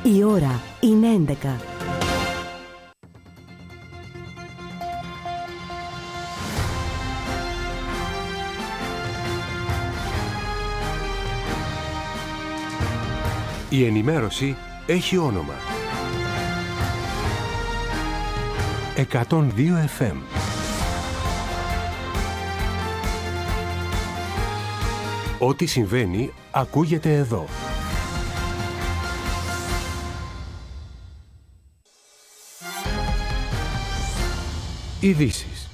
Η ώρα είναι 11. Η ενημέρωση έχει όνομα. 102 FM. Ό,τι συμβαίνει ακούγεται εδώ. Ειδήσεις.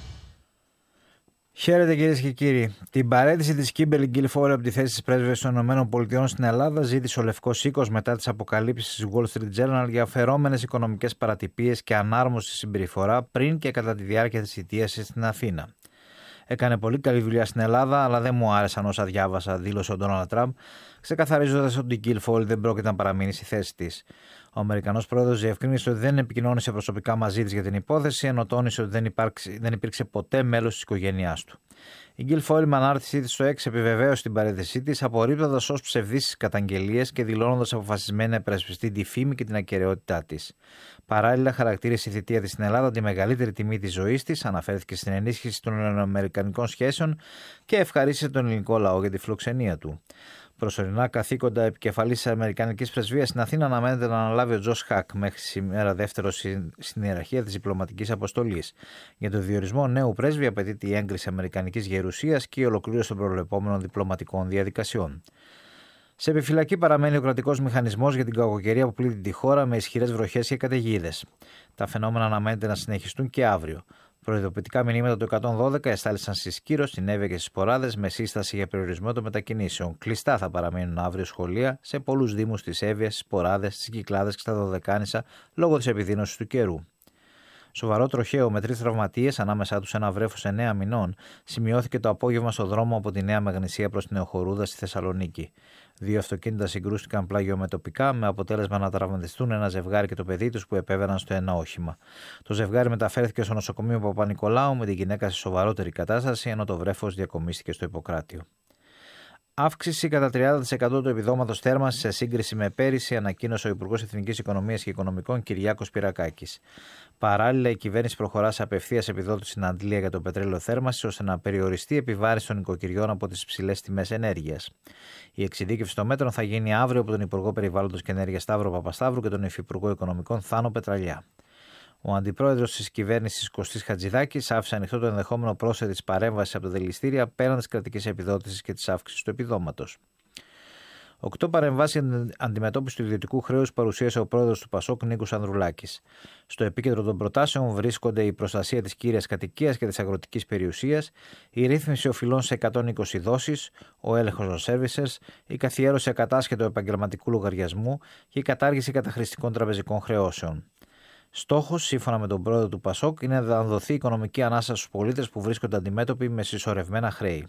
Χαίρετε κυρίες και κύριοι. Την παραίτηση της Κίμπερλι Γκίλφορντ από τη θέση της πρέσβεως των ΗΠΑ στην Ελλάδα ζήτησε ο Λευκός Οίκος μετά τις αποκαλύψεις της Wall Street Journal για αφαιρόμενες οικονομικές παρατυπίες και ανάρμοστη συμπεριφορά πριν και κατά τη διάρκεια της θητείας της στην Αθήνα. Έκανε πολύ καλή δουλειά στην Ελλάδα, αλλά δεν μου άρεσαν όσα διάβασα, δήλωσε ο Ντόναλντ Τραμπ, ξεκαθαρίζοντας ότι η Γκίλφορντ δεν πρόκειται να παραμείνει στη θέση της. Ο Αμερικανός πρόεδρος διευκρίνησε ότι δεν επικοινώνησε προσωπικά μαζί της για την υπόθεση, ενώ τόνισε ότι δεν υπήρξε ποτέ μέλος της οικογένειάς του. Η Γκίλφορντ, με ανάρτησή της στο X, επιβεβαίωσε την παρέτησή της, απορρίπτοντας ως ψευδείς τις καταγγελίες και δηλώνοντας αποφασισμένη να υπερασπιστεί τη φήμη και την ακεραιότητά της. Παράλληλα, χαρακτήρισε η θητεία της στην Ελλάδα τη μεγαλύτερη τιμή της ζωής της, αναφέρθηκε στην ενίσχυση των αμερικανικών σχέσεων και ευχαρίστησε τον ελληνικό λαό για τη φιλοξενία του. Προσωρινά καθήκοντα επικεφαλής της Αμερικανικής Πρεσβείας στην Αθήνα αναμένεται να αναλάβει ο Τζος Χακ, μέχρι σήμερα δεύτερος στην ιεραρχία της διπλωματικής αποστολής. Για το διορισμό νέου πρέσβη απαιτείται η έγκριση Αμερικανικής Γερουσίας και η ολοκλήρωση των προβλεπόμενων διπλωματικών διαδικασιών. Σε επιφυλακή παραμένει ο κρατικός μηχανισμός για την κακοκαιρία που πλήττει τη χώρα με ισχυρές βροχές και καταιγίδες. Τα φαινόμενα αναμένεται να συνεχιστούν και αύριο. Προειδοποιητικά μηνύματα του 112 εστάλησαν στη Σκύρο, στην Εύβοια και στις Ποράδες με σύσταση για περιορισμό των μετακινήσεων. Κλειστά θα παραμείνουν αύριο σχολεία σε πολλούς δήμους της Εύβοιας, στις Ποράδες, στις Κυκλάδες και στα Δωδεκάνησα λόγω της επιδείνωσης του καιρού. Σοβαρό τροχαίο με 3 τραυματίες, ανάμεσά τους ένα βρέφος 9 μηνών, σημειώθηκε το απόγευμα στο δρόμο από τη Νέα Μεγνησία προς την Νεοχορούδα στη Θεσσαλονίκη. 2 αυτοκίνητα συγκρούστηκαν πλαγιομετωπικά, με αποτέλεσμα να τραυματιστούν ένα ζευγάρι και το παιδί τους που επέβαιναν στο ένα όχημα. Το ζευγάρι μεταφέρθηκε στο νοσοκομείο Παπα-Νικολάου με την γυναίκα σε σοβαρότερη κατάσταση, ενώ το βρέφος διακομίστηκε στο Ιπποκράτιο. Αύξηση κατά 30% του επιδόματος θέρμανσης σε σύγκριση με πέρυσι, ανακοίνωσε ο Υπουργός Εθνικής Οικονομίας και Οικονομικών Κυριάκος Πυρακάκης. Παράλληλα, η κυβέρνηση προχωρά σε απευθείας επιδότηση στην αντλία για το πετρέλαιο θέρμανσης, ώστε να περιοριστεί η επιβάρυνση των οικοκυριών από τις υψηλές τιμές ενέργειας. Η εξειδίκευση των μέτρων θα γίνει αύριο από τον Υπουργό Περιβάλλοντος και Ενέργειας Σταύρο Παπασταύρου και τον Υφυπουργό Οικονομικών Θάνο Πετραλιά. Ο αντιπρόεδρος της κυβέρνησης Κωστής Χατζηδάκης άφησε ανοιχτό το ενδεχόμενο πρόσθετη της παρέμβασης από τα δηληστήρια πέραν της κρατικής επιδότησης και της αύξησης του επιδόματος. 8 παρεμβάσεις για την αντιμετώπιση του ιδιωτικού χρέους παρουσίασε ο πρόεδρος του Πασόκ Νίκος Ανδρουλάκης. Στο επίκεντρο των προτάσεων βρίσκονται η προστασία της κύριας κατοικίας και της αγροτικής περιουσίας, η ρύθμιση οφειλών σε 120 δόσεις, ο έλεγχος των services, η καθιέρωση ακατάσχετου επαγγελματικού λογαριασμού και η κατάργηση καταχρηστικών τραπεζικών χρεώσεων. Στόχος, σύμφωνα με τον πρόεδρο του Πασόκ, είναι να δοθεί οικονομική ανάσα στους πολίτες που βρίσκονται αντιμέτωποι με συσσωρευμένα χρέη.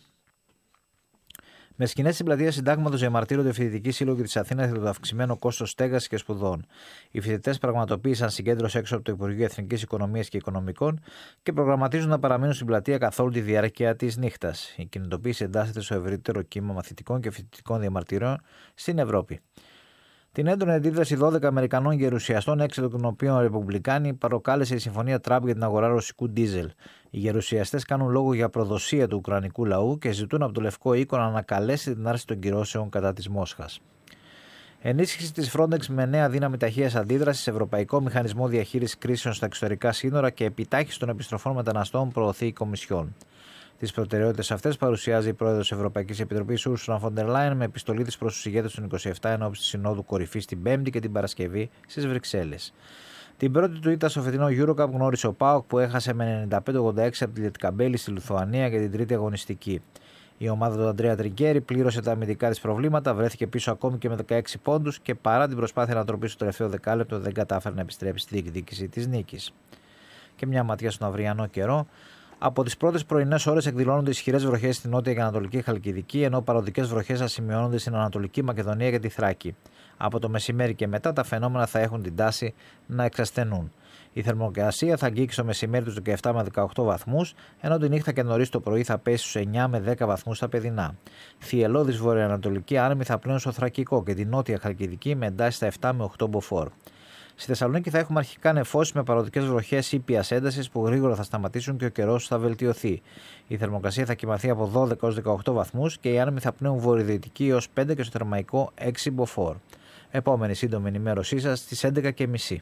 Με σκηνές στην πλατεία Συντάγματος διαμαρτύρονται οι φοιτητικοί σύλλογοι της Αθήνας για το αυξημένο κόστος στέγασης και σπουδών. Οι φοιτητές πραγματοποίησαν συγκέντρωση έξω από το Υπουργείο Εθνικής Οικονομίας και Οικονομικών και προγραμματίζουν να παραμείνουν στην πλατεία καθ' όλη τη διάρκεια της νύχτας. Η κινητοποίηση εντάσσεται στο ευρύτερο κύμα μαθητικών και φοιτητικών διαμαρτυριών στην Ευρώπη. Την έντονη αντίδραση 12 Αμερικανών γερουσιαστών, 6 των οποίων Ρεπουμπλικάνοι, προκάλεσε η συμφωνία Τραμπ για την αγορά ρωσικού ντίζελ. Οι γερουσιαστές κάνουν λόγο για προδοσία του ουκρανικού λαού και ζητούν από το Λευκό Οίκο να ανακαλέσει την άρση των κυρώσεων κατά της Μόσχας. Ενίσχυση της Frontex με νέα δύναμη ταχείας αντίδρασης, ευρωπαϊκό μηχανισμό διαχείρισης κρίσεων στα εξωτερικά σύνορα και επιτάχυση των επιστροφών μεταναστών προωθεί η Κομισιόν. Τις προτεραιότητες αυτές παρουσιάζει η πρόεδρος της Ευρωπαϊκής Επιτροπής Ursula von der Leyen με επιστολή της προς τους ηγέτες των 27 ενόψει της Συνόδου Κορυφής την Πέμπτη και την Παρασκευή στις Βρυξέλλες. Την πρώτη του ήττα στο φετινό EuroCup γνώρισε ο ΠΑΟΚ που έχασε με 95-86 από τη Λετκαμπέλη στη Λιθουανία για την τρίτη αγωνιστική. Η ομάδα του Αντρέα Τριγκέρι πλήρωσε τα αμυντικά της προβλήματα, βρέθηκε πίσω ακόμη και με 16 πόντους και παρά την προσπάθεια ανατροπής στο τελευταίο δεκάλεπτο δεν κατάφερε να επιστρέψει στη διεκδίκηση της νίκης. Και μια ματιά στον αυριανό καιρό. Από τις πρώτες πρωινές ώρες εκδηλώνονται ισχυρές βροχές στην νότια και ανατολική Χαλκιδική, ενώ παροδικές βροχές θα σημειώνονται στην Ανατολική Μακεδονία και τη Θράκη. Από το μεσημέρι και μετά τα φαινόμενα θα έχουν την τάση να εξασθενούν. Η θερμοκρασία θα αγγίξει το μεσημέρι τους 17 με 18 βαθμούς, ενώ τη νύχτα και νωρίς το πρωί θα πέσει στους 9 με 10 βαθμούς στα παιδινά. Θυελλώδης βορειοανατολική άνεμοι θα πλέουν στο Θρακικό και την νότια Χαλκιδική με εντάσεις στα 7 με 8 μποφόρ. Στη Θεσσαλονίκη θα έχουμε αρχικά νεφώσεις με παροδικές βροχές ήπιας έντασης που γρήγορα θα σταματήσουν και ο καιρός θα βελτιωθεί. Η θερμοκρασία θα κυμανθεί από 12 έως 18 βαθμούς και οι άνεμοι θα πνέουν βορειοδυτικοί έως 5 και στο Θερμαϊκό 6 μποφόρ. Επόμενη σύντομη ενημέρωσή σας στις 11:30.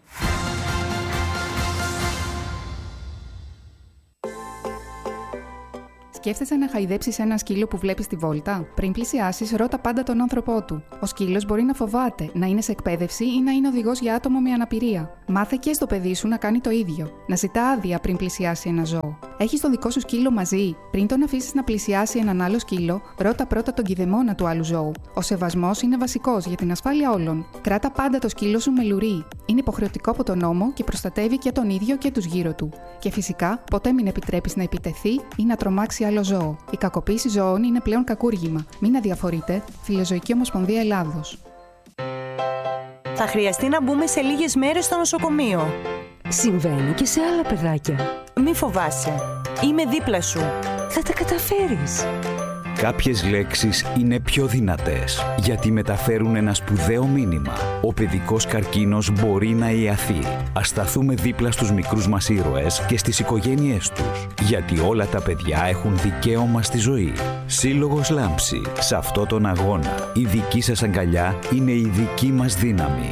Σκέφτεσαι να χαϊδέψεις ένα σκύλο που βλέπεις στη βόλτα? Πριν πλησιάσεις, ρώτα πάντα τον άνθρωπό του. Ο σκύλος μπορεί να φοβάται, να είναι σε εκπαίδευση ή να είναι οδηγός για άτομο με αναπηρία. Μάθε και στο παιδί σου να κάνει το ίδιο. Να ζητά άδεια πριν πλησιάσει ένα ζώο. Έχεις το δικό σου σκύλο μαζί? Πριν τον αφήσεις να πλησιάσει έναν άλλο σκύλο, ρώτα πρώτα τον κηδεμόνα του άλλου ζώου. Ο σεβασμός είναι βασικός για την ασφάλεια όλων. Κράτα πάντα το σκύλο σου με λουρί. Είναι υποχρεωτικό από τον νόμο και προστατεύει και τον ίδιο και τους γύρω του. Και φυσικά, ποτέ μην επιτρέπεις να επιτεθεί ή να τρομάξει άλλο ζώο. Η κακοποίηση ζώων είναι πλέον κακούργημα. Μην αδιαφορείτε. Φιλοζωική Ομοσπονδία Ελλάδος. Θα χρειαστεί να μπούμε σε λίγες μέρες στο νοσοκομείο. Συμβαίνει και σε άλλα παιδάκια. Μη φοβάσαι. Είμαι δίπλα σου. Θα τα καταφέρεις. Κάποιες λέξεις είναι πιο δυνατές γιατί μεταφέρουν ένα σπουδαίο μήνυμα. Ο παιδικός καρκίνος μπορεί να ιαθεί. Ας σταθούμε δίπλα στους μικρούς μας ήρωες και στις οικογένειές τους. Γιατί όλα τα παιδιά έχουν δικαίωμα στη ζωή. Σύλλογος Λάμψη. Σε αυτό τον αγώνα, η δική σας αγκαλιά είναι η δική μας δύναμη.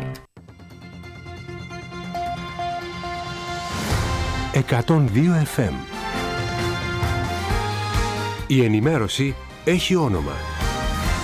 102 FM. Η ενημέρωση έχει όνομα.